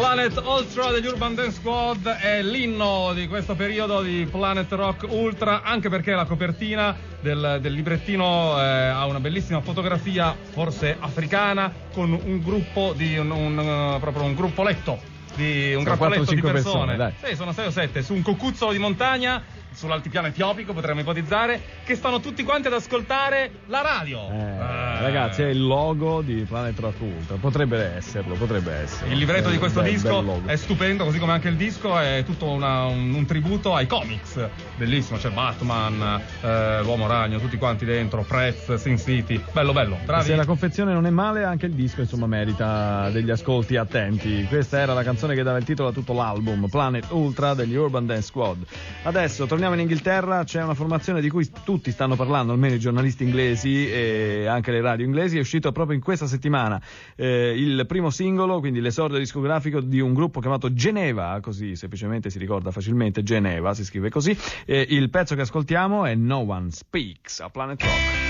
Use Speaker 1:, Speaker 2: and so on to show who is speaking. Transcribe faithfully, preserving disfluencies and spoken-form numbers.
Speaker 1: Planet Ultra degli Urban Dance Squad è l'inno di questo periodo di Planet Rock Ultra, anche perché la copertina del, del librettino eh, ha una bellissima fotografia, forse africana, con un gruppo di un, un, uh, proprio un gruppoletto di un gruppoletto di persone,
Speaker 2: persone dai.
Speaker 1: Sì, sono sei o sette su un cocuzzolo di montagna sull'altipiano etiopico, potremmo ipotizzare, che stanno tutti quanti ad ascoltare la radio.
Speaker 2: Eh,
Speaker 1: eh.
Speaker 2: Ragazzi, è il logo di Planet Rock Ultra. Potrebbe esserlo, potrebbe essere.
Speaker 1: Il libretto
Speaker 2: eh,
Speaker 1: di questo
Speaker 2: bel,
Speaker 1: disco
Speaker 2: bel
Speaker 1: è stupendo, così come anche il disco è tutto una, un, un tributo ai comics. Bellissimo, c'è Batman, eh, l'Uomo Ragno, tutti quanti dentro, Prez, Sin City. Bello, bello, bravi.
Speaker 2: Se la confezione non è male, anche il disco insomma merita degli ascolti attenti. Questa era la canzone che dava il titolo a tutto l'album, Planet Ultra degli Urban Dance Squad. Adesso torniamo in Inghilterra. C'è una formazione di cui tutti stanno parlando, almeno i giornalisti inglesi e anche le radio inglesi. È uscito proprio in questa settimana eh, il primo singolo, quindi l'esordio discografico di un gruppo chiamato Geneva, così semplicemente si ricorda facilmente, Geneva si scrive così. Eh, il pezzo che ascoltiamo è No One Speaks a Planet Rock.